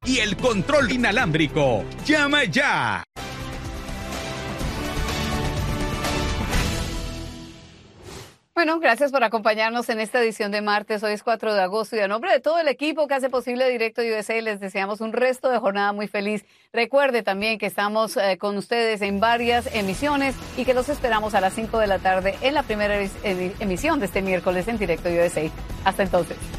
y el control inalámbrico. ¡Llama ya! Bueno, gracias por acompañarnos en esta edición de martes. Hoy es 4 de agosto y a nombre de todo el equipo que hace posible Directo USA les deseamos un resto de jornada muy feliz. Recuerde también que estamos con ustedes en varias emisiones y que los esperamos a las 5 de la tarde en la primera emisión de este miércoles en Directo USA. Hasta entonces.